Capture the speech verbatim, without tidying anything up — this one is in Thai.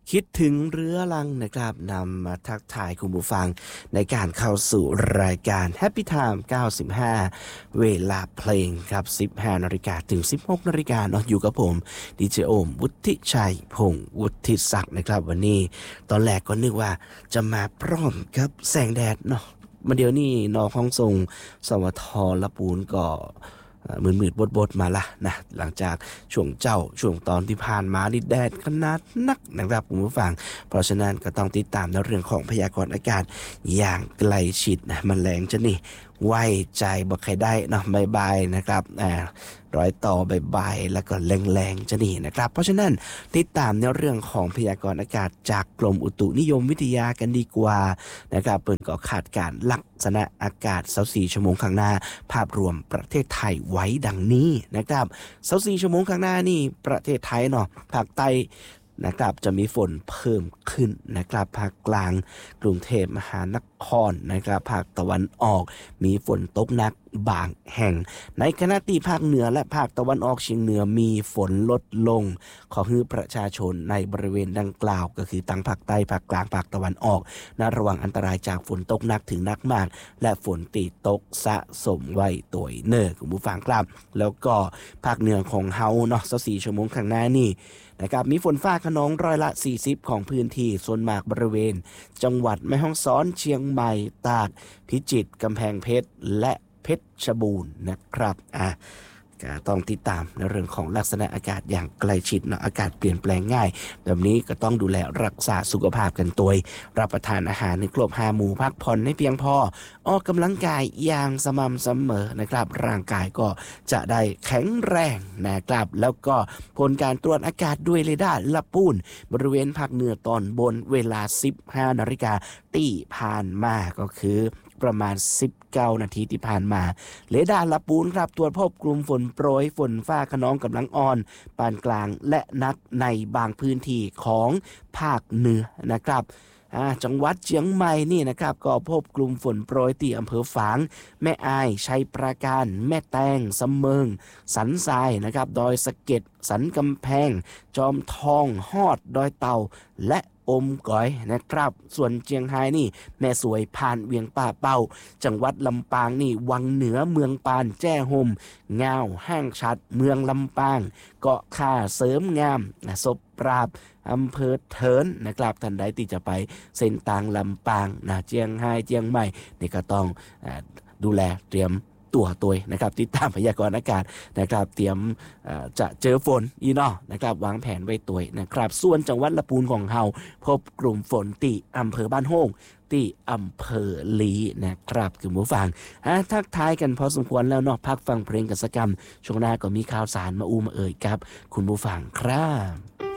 คิดถึงเรื้อรังนะครับนำมาทักทายคุณผู้ฟังในการเข้าสู่รายการ Happy Time เก้าสิบห้าเวลาเพลงครับ สิบห้านาฬิกาถึง สิบหกนาฬิกาเนาะอยู่กับผมดีเจโอมวุฒิชัยพงษ์วุฒิศักดิ์นะครับวันนี้ตอนแรกก็นึกว่าจะมาพร้อมกับแสงแดดเนาะมาเดี๋ยวนี้นอห้องทรงสวทละปูนก็มืดมืดบดบดมาละนะหลังจากช่วงเจ้าช่วงตอนที่ผ่านมานี่แดดขนาดนักนะครับคุณผู้ฟังเพราะฉะนั้นก็ต้องติดตามในเรื่องของพยากรณ์อากาศอย่างใกล้ชิดนะมันแรงจะนี่ไว้ใจบอกใครได้เนาะบายๆนะครับอ่ารอยต่อบายๆแล้วก็แรงๆจะนี่นะครับเพราะฉะนั้นติดตามในเรื่องของพยากรณ์อากาศจากกรมอุตุนิยมวิทยากันดีกว่านะครับเปิดก็คาดการณ์ลักษณะอากาศยี่สิบสี่ชั่วโมงข้างหน้าภาพรวมประเทศไทยไว้ดังนี้นะครับยี่สิบสี่ชั่วโมงข้างหน้านี่ประเทศไทยเนาะภาคใต้นะครับจะมีฝนเพิ่มขึ้นนะครับภาคกลางกรุงเทพมหานครนะครับภาคตะวันออกมีฝนตกหนักบางแห่งในขณะที่ภาคเหนือและภาคตะวันออกเฉียงเหนือมีฝนลดลงขอให้ประชาชนในบริเวณดังกล่าวก็คือตั้งภาคใต้ภาคกลางภาคตะวันออกน่าระวังอันตรายจากฝนตกหนักถึงหนักมากและฝนตีตกสะสมไว้ตัวเนอคุณผู้ฟังครับแล้วก็ภาคเหนือของเฮาเนาะยี่สิบสี่ชั่วโมงข้างหน้านี่นะครับมีฝนฟ้าคะนองร้อยละสี่สิบของพื้นที่ส่วนมากบริเวณจังหวัดแม่ฮ่องสอนเชียงใหม่ตากพิจิตรกำแพงเพชรและเพชรบูรณ์นะครับอ่ะก็ต้องติดตามในเรื่องของลักษณะอากาศอย่างใกล้ชิดเนาะอากาศเปลี่ยนแปลงง่ายแบบนี้ก็ต้องดูแลรักษาสุขภาพกันตัวรับประทานอาหารในครบห้าหมู่พักผ่อนให้เพียงพอออกกำลังกายอย่างสม่ำเสมอนะครับร่างกายก็จะได้แข็งแรงนะครับแล้วก็ผลการตรวจอากาศด้วยเรดาร์ละปูนบริเวณภาคเหนือตอนบนเวลา สิบห้านาฬิกาที่ผ่านมาก็คือประมาณสิบเก้านาทีที่ผ่านมาเรดาร์ละปูนครับตรวจพบกลุ่มฝนโปรยฝนฟ้าคะนองกำลังอ่อนปานกลางและหนักในบางพื้นที่ของภาคเหนือนะครับจังหวัดเชียงใหม่นี่นะครับก็พบกลุ่มฝนโปรยที่อำเภอฝางแม่อายชัยปราการแม่แตงสำเมิงสันทรายนะครับดอยสะเก็ดสันกำแพงจอมทองฮอดดอยเต่าและอมก๋อยนะครับส่วนเชียงรายนี่แม่สวยผ่านเวียงป่าเป้าจังหวัดลำปางนี่วังเหนือเมืองปานแจ้ห่มงาวห้างชัดเมืองลำปางเกาะข่าเสริมงามศพปราบอำเภอเถินนะครับท่านใดที่จะไปเส้นทางลำปางนะเชียงรายเชียงใหม่นี่ก็ต้องดูแลเตรียมตัวตัวนะครับติดตามพยากรณ์อากาศนะครับเตรียมจะเจอฝนอีนอนะครับวางแผนไว้ตัวนะครับส่วนจังหวัดละปูนของเฮาพบกลุ่มฝนที่อำเภอบ้านโฮงที่อำเภอลีนะครับคุณผู้ฟังทักทายกันพอสมควรแล้วเนาะพักฟังเพลงกันสักกรรมช่วงหน้าก็มีข่าวสารมาอู้มาเอ่ยครับคุณผู้ฟังครับ